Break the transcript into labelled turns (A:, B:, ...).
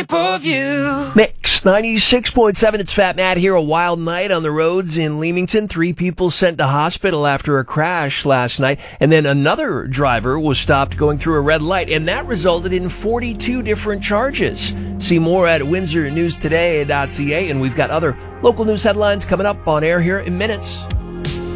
A: shape of you.
B: Mix 96.7. It's Fat Matt here. A wild night on the roads in Leamington. 3 people sent to hospital after a crash last night. And then another driver was stopped going through a red light. And that resulted in 42 different charges. See more at windsornewstoday.ca. And we've got other local news headlines coming up on air here in minutes.